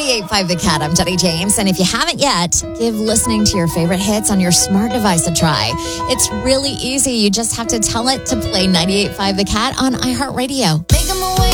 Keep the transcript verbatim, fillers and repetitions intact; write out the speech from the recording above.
ninety-eight point five The Cat. I'm Jenny James. And if you haven't yet, give listening to your favorite hits on your smart device a try. It's really easy. You just have to tell it to play ninety-eight point five The Cat on iHeartRadio. Make 'em away.